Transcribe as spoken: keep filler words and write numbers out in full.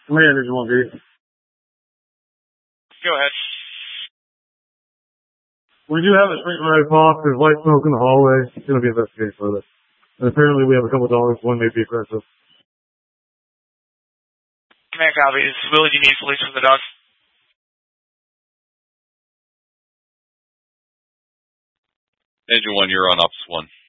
Command Engine one B. Go ahead. We do have a shrink red box. There's light smoke in the hallway. It's going to be investigated further. And apparently we have a couple dogs. One may be aggressive. Command copies. Willie, do you need police for the dogs? Engine one, you're on Ops one.